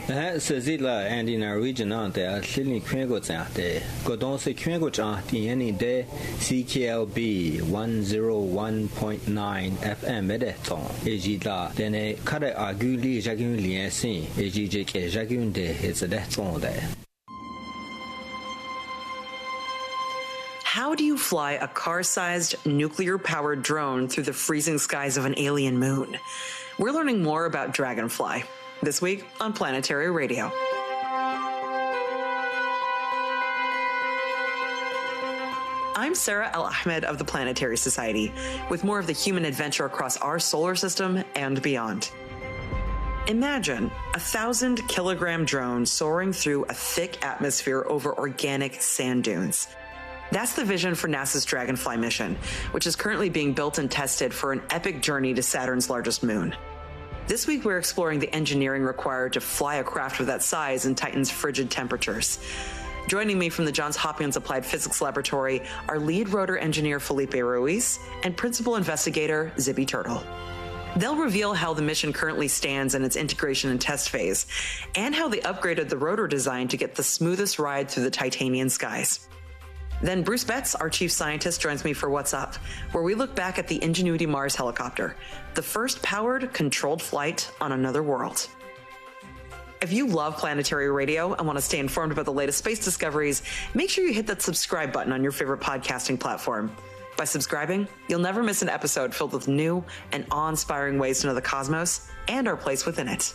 Sazila and in our region on the Sydney Quengo out there. Godon se Quengo the any day CKLB 101.9 FM Edeton. Ejida, then a Kare Aguli Jagun Liensin, EJK Jagun de is a death on there. How do you fly a car-sized, nuclear-powered drone through the freezing skies of an alien moon? We're learning more about Dragonfly this week on Planetary Radio. I'm Sarah El-Ahmed of the Planetary Society, with more of the human adventure across our solar system and beyond. Imagine a 1,000-kilogram drone soaring through a thick atmosphere over organic sand dunes. That's the vision for NASA's Dragonfly mission, which is currently being built and tested for an epic journey to Saturn's largest moon. This week, we're exploring the engineering required to fly a craft of that size in Titan's frigid temperatures. Joining me from the Johns Hopkins Applied Physics Laboratory are lead rotor engineer Felipe Ruiz and principal investigator Zibby Turtle. They'll reveal how the mission currently stands in its integration and test phase, and how they upgraded the rotor design to get the smoothest ride through the Titanian skies. Then Bruce Betts, our chief scientist, joins me for What's Up, where we look back at the Ingenuity Mars helicopter, the first powered, controlled flight on another world. If you love Planetary Radio and want to stay informed about the latest space discoveries, make sure you hit that subscribe button on your favorite podcasting platform. By subscribing, you'll never miss an episode filled with new and awe-inspiring ways to know the cosmos and our place within it.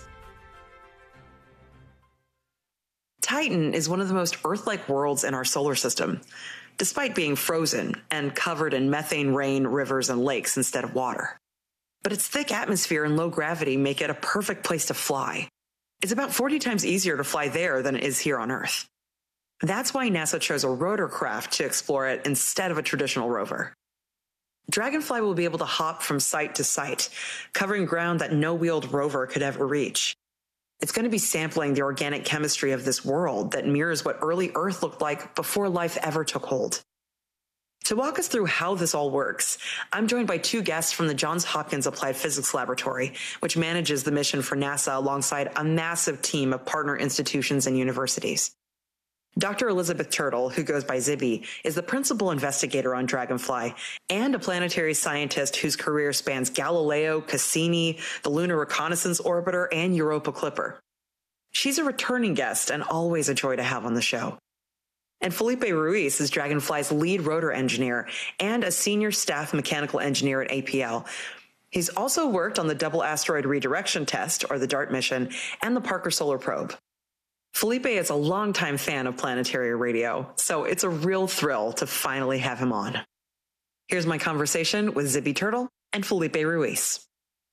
Titan is one of the most Earth-like worlds in our solar system, despite being frozen and covered in methane rain, rivers, and lakes instead of water. But its thick atmosphere and low gravity make it a perfect place to fly. It's about 40 times easier to fly there than it is here on Earth. That's why NASA chose a rotorcraft to explore it instead of a traditional rover. Dragonfly will be able to hop from site to site, covering ground that no wheeled rover could ever reach. It's going to be sampling the organic chemistry of this world that mirrors what early Earth looked like before life ever took hold. To walk us through how this all works, I'm joined by two guests from the Johns Hopkins Applied Physics Laboratory, which manages the mission for NASA alongside a massive team of partner institutions and universities. Dr. Elizabeth Turtle, who goes by Zibby, is the principal investigator on Dragonfly and a planetary scientist whose career spans Galileo, Cassini, the Lunar Reconnaissance Orbiter, and Europa Clipper. She's a returning guest and always a joy to have on the show. And Felipe Ruiz is Dragonfly's lead rotor engineer and a senior staff mechanical engineer at APL. He's also worked on the Double Asteroid Redirection Test, or the DART mission, and the Parker Solar Probe. Felipe is a longtime fan of Planetary Radio, so it's a real thrill to finally have him on. Here's my conversation with Zibby Turtle and Felipe Ruiz.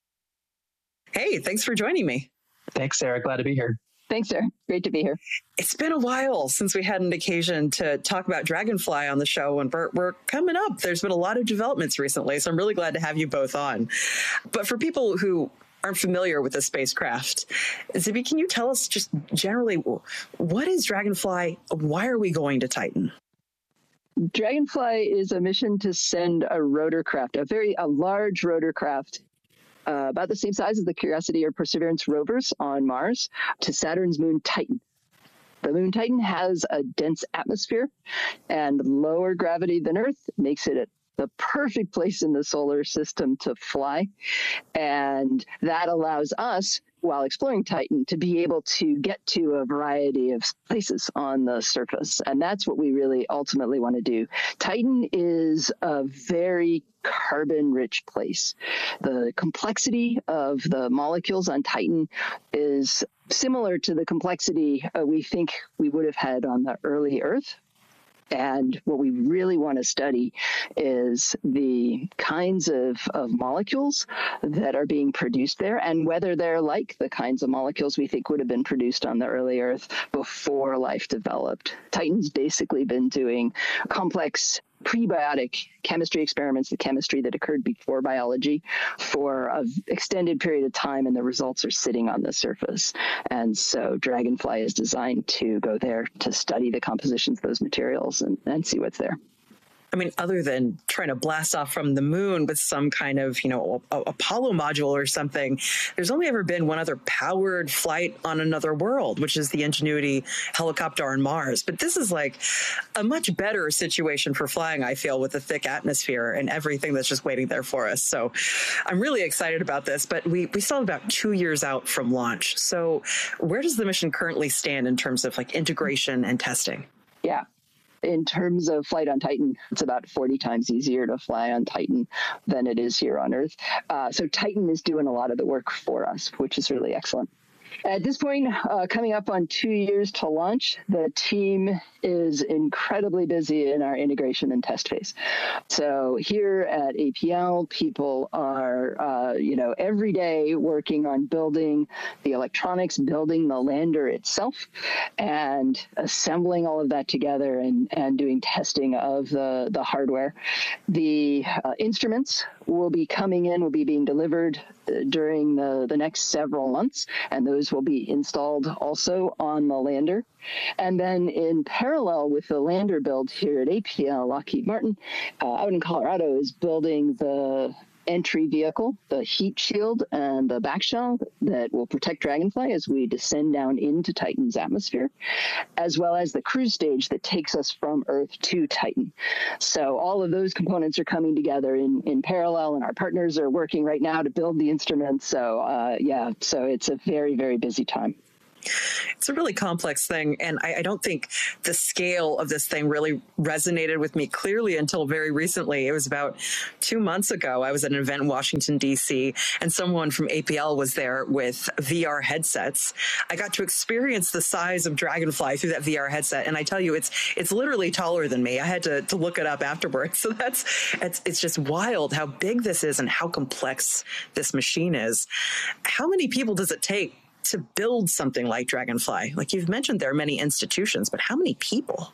Hey, thanks for joining me. Thanks, Sarah. Glad to be here. Thanks, Sarah. Great to be here. It's been a while since we had an occasion to talk about Dragonfly on the show, and we're coming up. There's been a lot of developments recently, so I'm really glad to have you both on. But for people who aren't familiar with the spacecraft, Zibby, can you tell us just generally, what is Dragonfly? Why are we going to Titan? Dragonfly is a mission to send a rotorcraft, a large rotorcraft, about the same size as the Curiosity or Perseverance rovers on Mars, to Saturn's moon Titan. The moon Titan has a dense atmosphere and lower gravity than Earth, makes it the perfect place in the solar system to fly. And that allows us, while exploring Titan, to be able to get to a variety of places on the surface. And that's what we really ultimately want to do. Titan is a very carbon-rich place. The complexity of the molecules on Titan is similar to the complexity we think we would have had on the early Earth. And what we really want to study is the kinds of molecules that are being produced there, and whether they're like the kinds of molecules we think would have been produced on the early Earth before life developed. Titan's basically been doing complex prebiotic chemistry experiments, the chemistry that occurred before biology, for an extended period of time, and the results are sitting on the surface. And so Dragonfly is designed to go there to study the compositions of those materials and see what's there. I mean, other than trying to blast off from the moon with some kind of, Apollo module or something, there's only ever been one other powered flight on another world, which is the Ingenuity helicopter on Mars. But this is like a much better situation for flying, I feel, with the thick atmosphere and everything that's just waiting there for us. So I'm really excited about this, but we still have about 2 years out from launch. So where does the mission currently stand in terms of like integration and testing? Yeah. In terms of flight on Titan, it's about 40 times easier to fly on Titan than it is here on Earth. So Titan is doing a lot of the work for us, which is really excellent. At this point, coming up on 2 years to launch, the team is incredibly busy in our integration and test phase. So here at APL, people are, every day working on building the electronics, building the lander itself, and assembling all of that together and doing testing of the hardware. The instruments will be coming in, will be being delivered during the next several months, and those will be installed also on the lander. And then in parallel with the lander build here at APL, Lockheed Martin out in Colorado is building the entry vehicle, the heat shield and the back shell that will protect Dragonfly as we descend down into Titan's atmosphere, as well as the cruise stage that takes us from Earth to Titan. So all of those components are coming together in parallel, and our partners are working right now to build the instruments. So so it's a very, very busy time. It's a really complex thing, and I don't think the scale of this thing really resonated with me clearly until very recently. It was about 2 months ago. I was at an event in Washington, D.C., and someone from APL was there with VR headsets. I got to experience the size of Dragonfly through that VR headset, and I tell you, it's literally taller than me. I had to look it up afterwards. So it's just wild how big this is and how complex this machine is. How many people does it take to build something like Dragonfly? Like you've mentioned, there are many institutions, but how many people?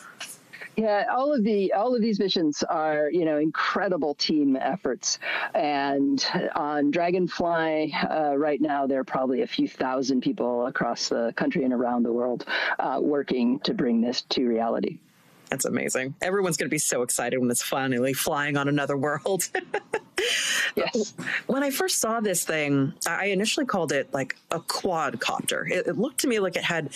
Yeah, all of these missions are, incredible team efforts. And on Dragonfly, right now, there are probably a few thousand people across the country and around the world working to bring this to reality. That's amazing. Everyone's going to be so excited when it's finally flying on another world. Yes. When I first saw this thing, I initially called it like a quadcopter. It looked to me like it had,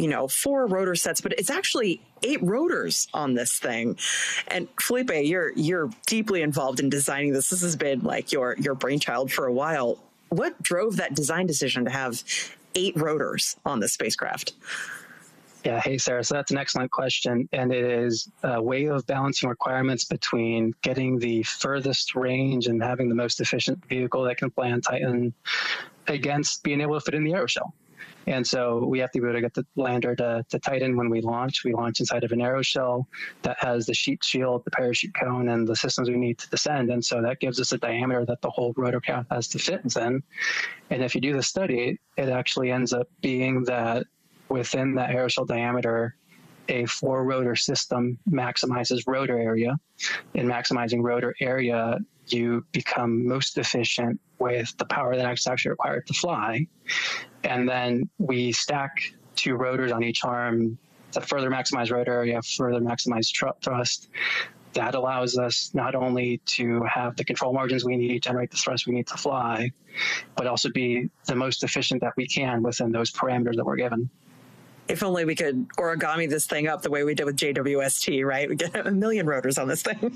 4 rotor sets, but it's actually 8 rotors on this thing. And Felipe, you're deeply involved in designing this. This has been like your brainchild for a while. What drove that design decision to have 8 rotors on this spacecraft? Yeah. Hey, Sarah. So that's an excellent question. And it is a way of balancing requirements between getting the furthest range and having the most efficient vehicle that can fly on Titan against being able to fit in the aeroshell. And so we have to be able to get the lander to Titan when we launch. We launch inside of an aeroshell that has the sheet shield, the parachute cone, and the systems we need to descend. And so that gives us a diameter that the whole rotorcraft has to fit in. And if you do the study, it actually ends up being that within that aeroshell diameter, a 4-rotor system maximizes rotor area. In maximizing rotor area, you become most efficient with the power that's actually required to fly. And then we stack 2 rotors on each arm to further maximize rotor area, further maximize thrust. That allows us not only to have the control margins we need, generate the thrust we need to fly, but also be the most efficient that we can within those parameters that we're given. If only we could origami this thing up the way we did with JWST, right? We get 1 million rotors on this thing.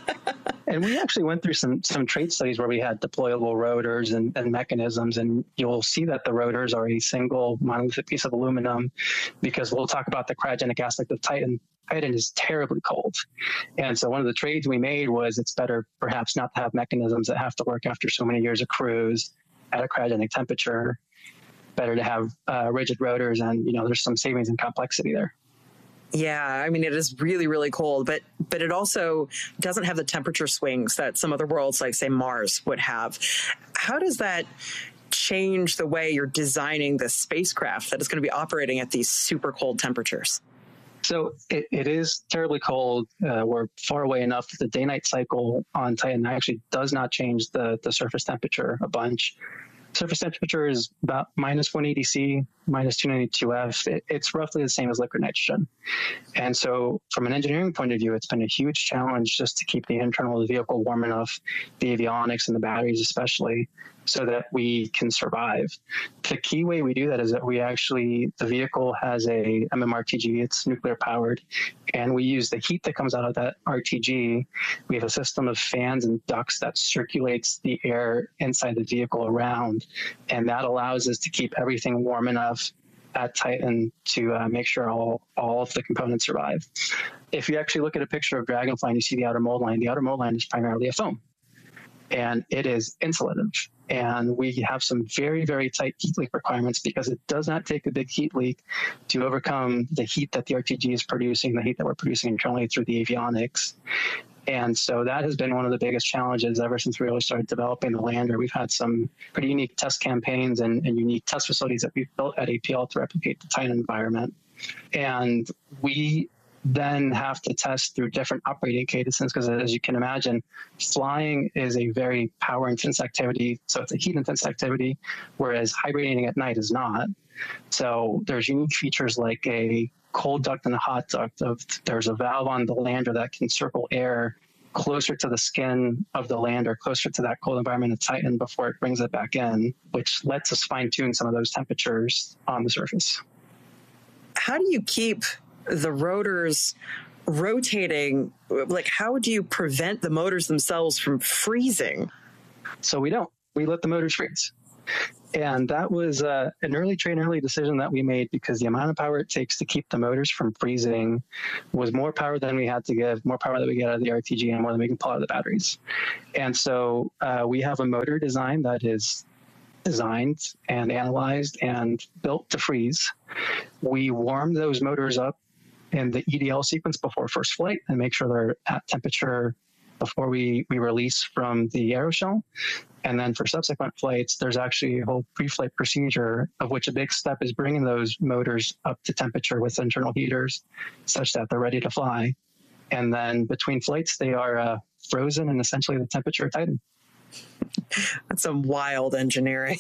And we actually went through some trait studies where we had deployable rotors and mechanisms, and you'll see that the rotors are a single monolithic piece of aluminum, because we'll talk about the cryogenic aspect of Titan. Titan is terribly cold. And so one of the trades we made was it's better perhaps not to have mechanisms that have to work after so many years of cruise at a cryogenic temperature. Better to have rigid rotors, and there's some savings and complexity there. Yeah, I mean, it is really, really cold, but it also doesn't have the temperature swings that some other worlds, like, say, Mars would have. How does that change the way you're designing this spacecraft that is going to be operating at these super cold temperatures? So it is terribly cold. We're far away enough that the day-night cycle on Titan actually does not change the surface temperature a bunch. Surface temperature is about minus 180 C, minus 292 F. It's roughly the same as liquid nitrogen. And so from an engineering point of view, it's been a huge challenge just to keep the internal of the vehicle warm enough, the avionics and the batteries especially, so that we can survive. The key way we do that is that the vehicle has a MMRTG, it's nuclear powered, and we use the heat that comes out of that RTG. We have a system of fans and ducts that circulates the air inside the vehicle around, and that allows us to keep everything warm enough at Titan to make sure all of the components survive. If you actually look at a picture of Dragonfly and you see the outer mold line, the outer mold line is primarily a foam, and it is insulative. And we have some very, very tight heat leak requirements because it does not take a big heat leak to overcome the heat that the RTG is producing, the heat that we're producing internally through the avionics. And so that has been one of the biggest challenges ever since we really started developing the lander. We've had some pretty unique test campaigns and unique test facilities that we've built at APL to replicate the Titan environment. And we then have to test through different operating cadences because, as you can imagine, flying is a very power-intense activity. So it's a heat-intense activity, whereas hibernating at night is not. So there's unique features like a cold duct and a hot duct. There's a valve on the lander that can circle air closer to the skin of the lander, closer to that cold environment of Titan before it brings it back in, which lets us fine-tune some of those temperatures on the surface. How do you keep the rotors rotating? Like, how do you prevent the motors themselves from freezing? So we don't. We let the motors freeze. And that was an early decision that we made because the amount of power it takes to keep the motors from freezing was more power than we had to give, more power that we get out of the RTG and more than we can pull out of the batteries. And so we have a motor design that is designed and analyzed and built to freeze. We warm those motors up in the EDL sequence before first flight and make sure they're at temperature before we release from the aeroshell. And then for subsequent flights, there's actually a whole pre-flight procedure, of which a big step is bringing those motors up to temperature with internal heaters such that they're ready to fly. And then between flights, they are frozen and essentially the temperature of Titan. That's some wild engineering.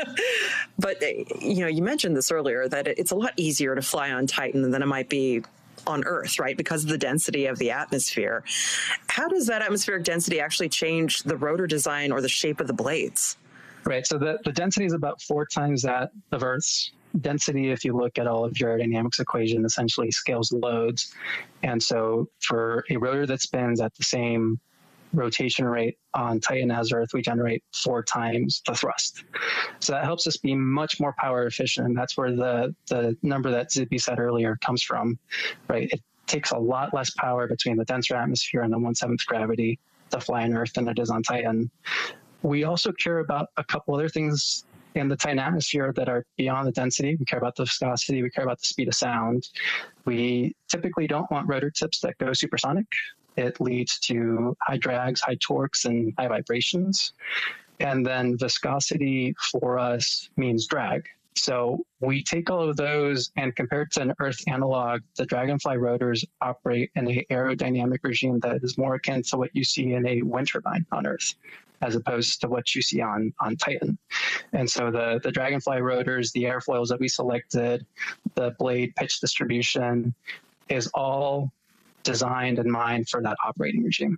But, you mentioned this earlier, that it's a lot easier to fly on Titan than it might be on Earth, right? Because of the density of the atmosphere. How does that atmospheric density actually change the rotor design or the shape of the blades? Right. So the density is about 4 times that of Earth's density. If you look at all of your aerodynamics equation, essentially scales loads. And so for a rotor that spins at the same rotation rate on Titan as Earth, we generate 4 times the thrust. So that helps us be much more power efficient. And that's where the number that Zippy said earlier comes from, right? It takes a lot less power between the denser atmosphere and the 1/7 gravity to fly on Earth than it is on Titan. We also care about a couple other things in the Titan atmosphere that are beyond the density. We care about the viscosity. We care about the speed of sound. We typically don't want rotor tips that go supersonic. It leads to high drags, high torques, and high vibrations. And then viscosity for us means drag. So we take all of those and compared to an Earth analog, the Dragonfly rotors operate in an aerodynamic regime that is more akin to what you see in a wind turbine on Earth, as opposed to what you see on Titan. And so the Dragonfly rotors, the airfoils that we selected, the blade pitch distribution is all designed and mined for that operating regime.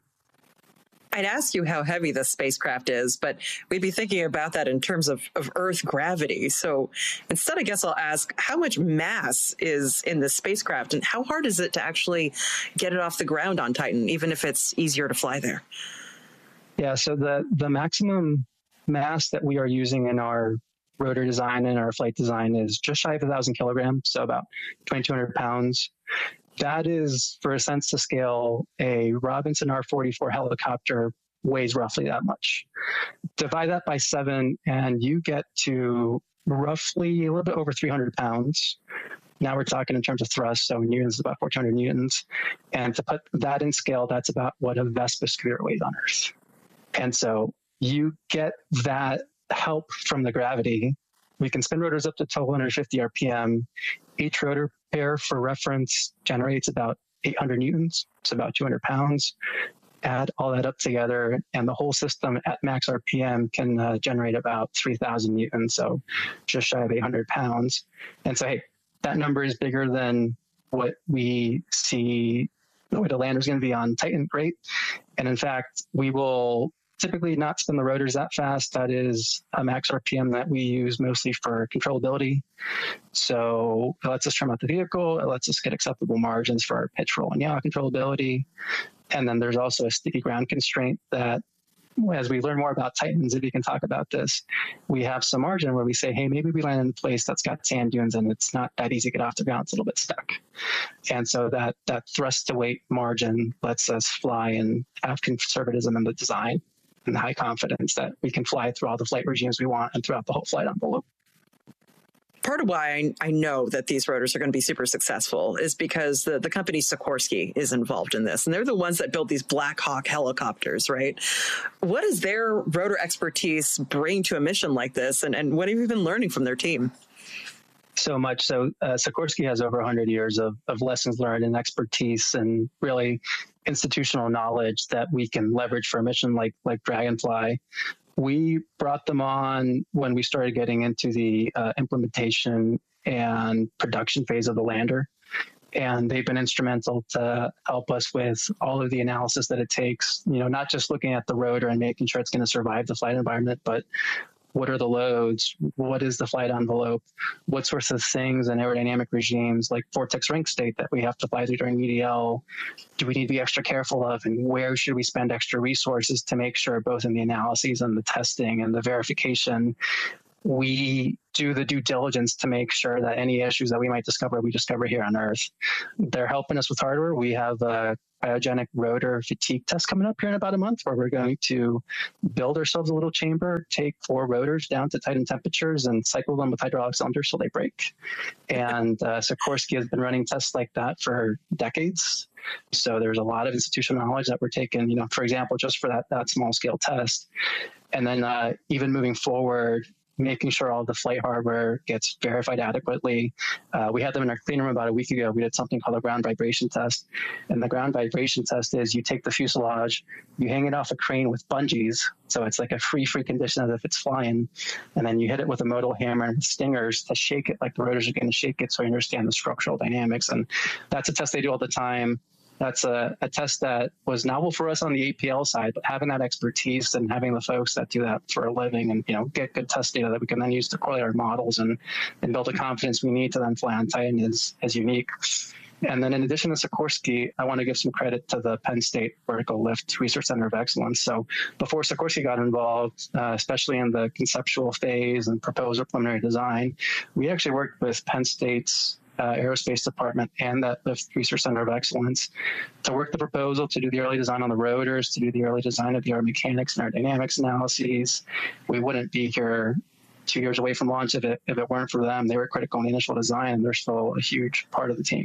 I'd ask you how heavy the spacecraft is, but we'd be thinking about that in terms of Earth gravity. So instead, I guess I'll ask, how much mass is in the spacecraft and how hard is it to actually get it off the ground on Titan, even if it's easier to fly there? Yeah, so the maximum mass that we are using in our rotor design and our flight design is just shy of 1,000 kilograms, so about 2,200 pounds. That is, for a sense to scale, a Robinson R-44 helicopter weighs roughly that much. Divide that by 7, and you get to roughly a little bit over 300 pounds. Now we're talking in terms of thrust, so in newtons, about 400 newtons. And to put that in scale, that's about what a Vespa scooter weighs on Earth. And so you get that help from the gravity. We can spin rotors up to 1,250 RPM. Each rotor pair, for reference, generates about 800 newtons, so about 200 pounds. add all that up together, and the whole system at max RPM can generate about 3,000 newtons, so just shy of 800 pounds. And so, hey, that number is bigger than what we see the way the lander is going to be on Titan. Great. And in fact, we will typically not spin the rotors that fast. That is a max RPM that we use mostly for controllability. So it lets us trim out the vehicle. It lets us get acceptable margins for our pitch, roll, and yaw controllability. And then there's also a sticky ground constraint that, as we learn more about Titans, if you can talk about this, we have some margin where we say, hey, maybe we land in a place that's got sand dunes and it's not that easy to get off the ground. It's a little bit stuck. And so that thrust to weight margin lets us fly and have conservatism in the design and high confidence that we can fly through all the flight regimes we want and throughout the whole flight envelope. Part of why I know that these rotors are going to be super successful is because the company Sikorsky is involved in this, and they're the ones that build these Black Hawk helicopters, right? What does their rotor expertise bring to a mission like this, and what have you been learning from their team? So much. So Sikorsky has over 100 years of lessons learned and expertise and really institutional knowledge that we can leverage for a mission like Dragonfly. We brought them on when we started getting into the implementation and production phase of the lander. And they've been instrumental to help us with all of the analysis that it takes, not just looking at the rotor and making sure it's going to survive the flight environment, but what are the loads? What is the flight envelope? What sorts of things and aerodynamic regimes like vortex ring state that we have to fly through during EDL do we need to be extra careful of? And where should we spend extra resources to make sure, both in the analyses and the testing and the verification, we do the due diligence to make sure that any issues that we might discover, we discover here on Earth. They're helping us with hardware. We have a cryogenic rotor fatigue test coming up here in about a month, where we're going to build ourselves a little chamber, take 4 rotors down to Titan temperatures and cycle them with hydraulic cylinders so they break. And Sikorsky has been running tests like that for decades. So there's a lot of institutional knowledge that we're taking, for example, just for that small scale test. And then even moving forward, making sure all the flight hardware gets verified adequately. We had them in our clean room about a week ago. We did something called a ground vibration test. And the ground vibration test is you take the fuselage, you hang it off a crane with bungees. So it's like a free condition as if it's flying. And then you hit it with a modal hammer and stingers to shake it like the rotors are going to shake it, so you understand the structural dynamics. And that's a test they do all the time. That's a test that was novel for us on the APL side, but having that expertise and having the folks that do that for a living and, get good test data that we can then use to correlate our models and build the confidence we need to then fly on Titan is unique. And then in addition to Sikorsky, I want to give some credit to the Penn State Vertical Lift Research Center of Excellence. So before Sikorsky got involved, especially in the conceptual phase and proposal preliminary design, we actually worked with Penn State's Aerospace Department and that Lift Research Center of Excellence to work the proposal, to do the early design on the rotors, to do the early design of the aerodynamics and aerodynamics analyses. We wouldn't be here 2 years away from launch if it weren't for them. They were critical in the initial design, and they're still a huge part of the team.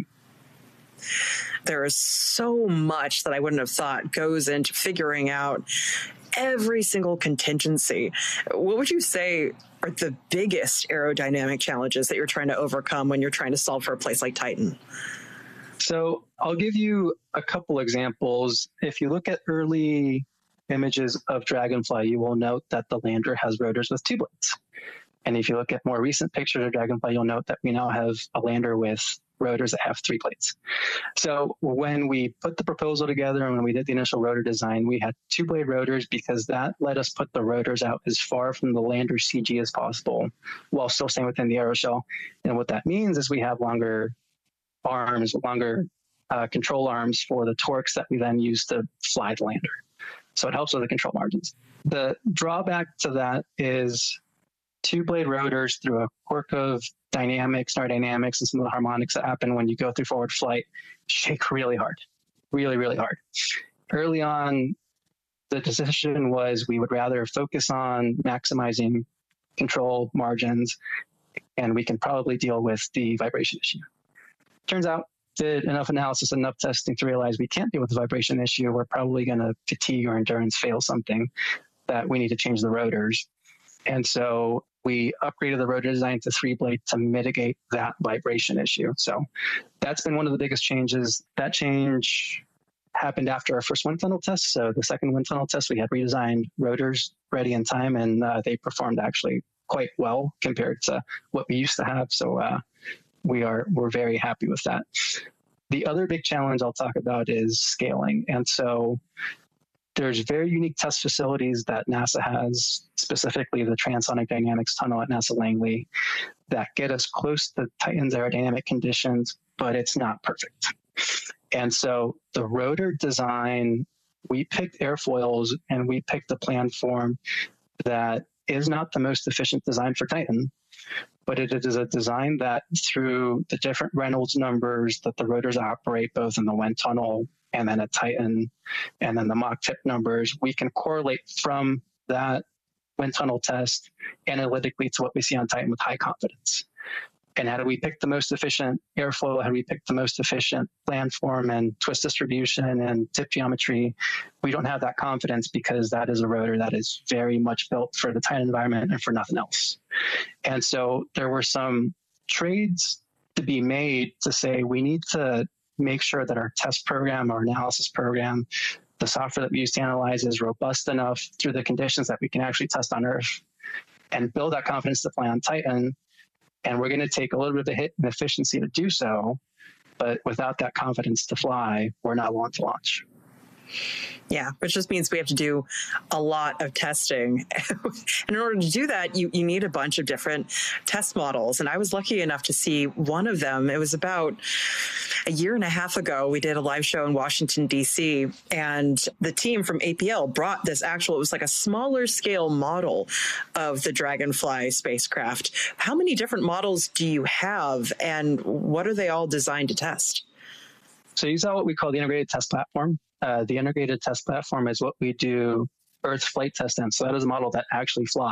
There is so much that I wouldn't have thought goes into figuring out every single contingency. What would you say are the biggest aerodynamic challenges that you're trying to overcome when you're trying to solve for a place like Titan? So I'll give you a couple examples. If you look at early images of Dragonfly, you will note that the lander has rotors with 2 blades. And if you look at more recent pictures of Dragonfly, you'll note that we now have a lander with rotors that have 3 blades. So when we put the proposal together and when we did the initial rotor design, we had 2-blade rotors because that let us put the rotors out as far from the lander CG as possible while still staying within the aeroshell. And what that means is we have longer arms, longer control arms for the torques that we then use to fly the lander. So it helps with the control margins. The drawback to that is 2-blade rotors, through a quirk of dynamics, aerodynamics, and some of the harmonics that happen when you go through forward flight, shake really hard, really, really hard. Early on, the decision was we would rather focus on maximizing control margins, and we can probably deal with the vibration issue. Turns out, did enough analysis, enough testing to realize we can't deal with the vibration issue. We're probably going to fatigue or endurance fail something that we need to change the rotors. And so we upgraded the rotor design to 3-blade to mitigate that vibration issue. So that's been one of the biggest changes. That change happened after our first wind tunnel test. So the second wind tunnel test, we had redesigned rotors ready in time, and they performed actually quite well compared to what we used to have. So we're very happy with that. The other big challenge I'll talk about is scaling. And so there's very unique test facilities that NASA has, specifically the Transonic Dynamics Tunnel at NASA Langley, that get us close to Titan's aerodynamic conditions, but it's not perfect. And so the rotor design, we picked airfoils and we picked a plan form that is not the most efficient design for Titan, but it is a design that through the different Reynolds numbers that the rotors operate both in the wind tunnel and then at Titan, and then the Mach tip numbers, we can correlate from that wind tunnel test analytically to what we see on Titan with high confidence. And how do we pick the most efficient airflow? How do we pick the most efficient plan form and twist distribution and tip geometry? We don't have that confidence because that is a rotor that is very much built for the Titan environment and for nothing else. And so there were some trades to be made to say we need to make sure that our test program, our analysis program, the software that we use to analyze is robust enough through the conditions that we can actually test on Earth and build that confidence to fly on Titan. And we're going to take a little bit of a hit in efficiency to do so, but without that confidence to fly, we're not going to launch. Yeah, which just means we have to do a lot of testing. And in order to do that, you need a bunch of different test models. And I was lucky enough to see one of them. It was about a year and a half ago. We did a live show in Washington, D.C., and the team from APL brought this it was like a smaller scale model of the Dragonfly spacecraft. How many different models do you have, and what are they all designed to test? So you saw what we call the integrated test platform. The integrated test platform is what we do Earth flight test in. So that is a model that actually flies.